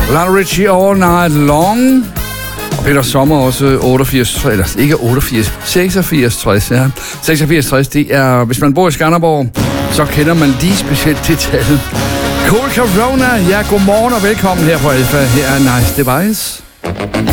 Lionel Richie All Night Long. Og Peter Sommer også 88, eller ikke 88, 86, 60, ja. 86, 60, det er, hvis man bor i Skanderborg, så kender man lige specielt det tal. Cool Corona, ja, godmorgen og velkommen her på Alpha. Her er Nice Device.